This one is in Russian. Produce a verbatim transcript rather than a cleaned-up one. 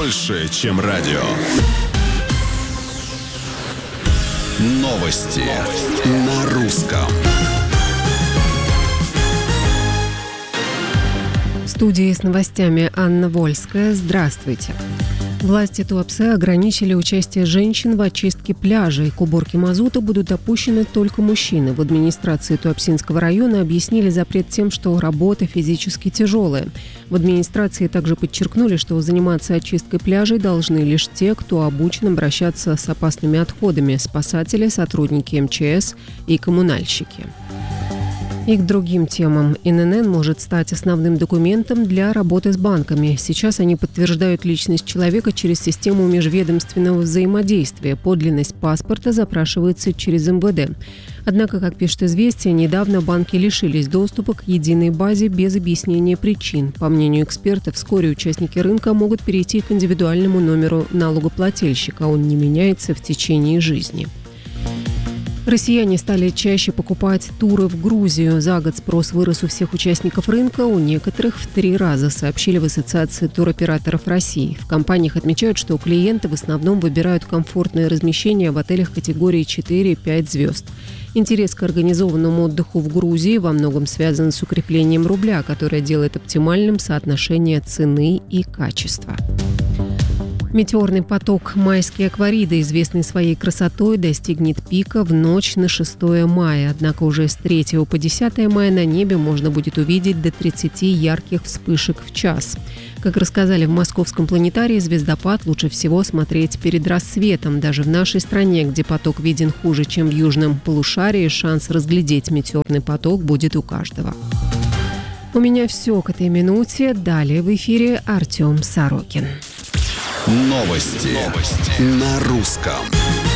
больше, чем радио. Новости на русском. В студии с новостями Анна Вольская. Здравствуйте. Власти Туапсе ограничили участие женщин в очистке пляжей. К уборке мазута будут допущены только мужчины. В администрации Туапсинского района объяснили запрет тем, что работа физически тяжелая. В администрации также подчеркнули, что заниматься очисткой пляжей должны лишь те, кто обучен обращаться с опасными отходами – спасатели, сотрудники эм че эс и коммунальщики. И к другим темам. эн эн эн может стать основным документом для работы с банками. Сейчас они подтверждают личность человека через систему межведомственного взаимодействия. Подлинность паспорта запрашивается через эм вэ дэ. Однако, как пишет «Известия», недавно банки лишились доступа к единой базе без объяснения причин. По мнению экспертов, вскоре участники рынка могут перейти к индивидуальному номеру налогоплательщика. Он не меняется в течение жизни. Россияне стали чаще покупать туры в Грузию. За год спрос вырос у всех участников рынка, у некоторых в три раза, сообщили в Ассоциации туроператоров России. В компаниях отмечают, что клиенты в основном выбирают комфортное размещение в отелях категории четыре-пять звезд. Интерес к организованному отдыху в Грузии во многом связан с укреплением рубля, которое делает оптимальным соотношение цены и качества. Метеорный поток «Майские аквариды», известный своей красотой, достигнет пика в ночь на шестое мая. Однако уже с третьего по десятое мая на небе можно будет увидеть до тридцати ярких вспышек в час. Как рассказали в Московском планетарии, звездопад лучше всего смотреть перед рассветом. Даже в нашей стране, где поток виден хуже, чем в южном полушарии, шанс разглядеть метеорный поток будет у каждого. У меня все к этой минуте. Далее в эфире Артем Сорокин. Новости, Новости на русском.